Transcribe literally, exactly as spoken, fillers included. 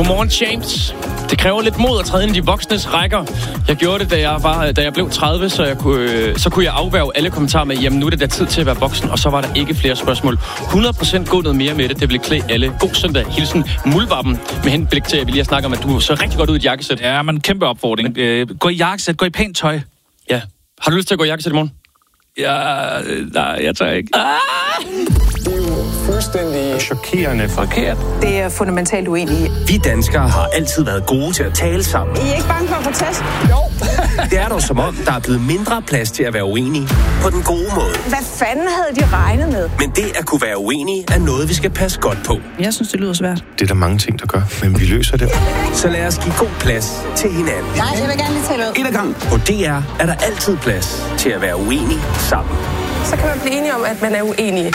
Godmorgen, James. Det kræver lidt mod at træde ind i de voksnes rækker. Jeg gjorde det, da jeg, var, da jeg blev tredive, så, jeg kunne, så kunne jeg afværge alle kommentarer med, jamen nu er det da tid til at være voksen, og så var der ikke flere spørgsmål. hundrede procent gå noget mere med det, det ville klæde alle. God søndag. Hilsen Muldvarpen med henblik til, at vi lige har snakket om, at du så rigtig godt ud i et jakkesæt. Ja, men kæmpe opfordring. Øh, gå i jakkesæt, gå i pænt tøj. Ja. Har du lyst til at gå i jakkesæt i morgen? Ja, nej, jeg tør ikke. Ah! Det er jo fuldstændig chokerende forkert. Det er fundamentalt uenige. Vi danskere har altid været gode til at tale sammen. I er ikke bange for at få tæsk? Jo. Det er dog som om, der er blevet mindre plads til at være uenige. På den gode måde. Hvad fanden havde de regnet med? Men det at kunne være uenige er noget, vi skal passe godt på. Jeg synes, det lyder svært. Det er der mange ting, der gør, men vi løser det. Så lad os give god plads til hinanden. Nej, jeg vil gerne lige tale ud. Et ad gangen. På D R er der altid plads til at være uenige sammen. Så kan man blive enige om, at man er uenige.